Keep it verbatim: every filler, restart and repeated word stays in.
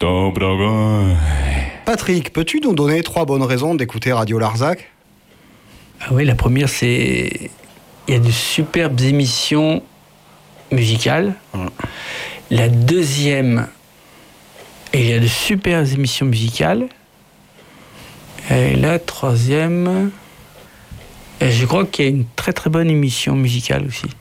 Patrick, peux-tu nous donner trois bonnes raisons d'écouter Radio Larzac ? Ah oui, la première, c'est... Il y a de superbes émissions musicales. Mmh. La deuxième, il y a de superbes émissions musicales. Et la troisième, je crois qu'il y a une très très bonne émission musicale aussi.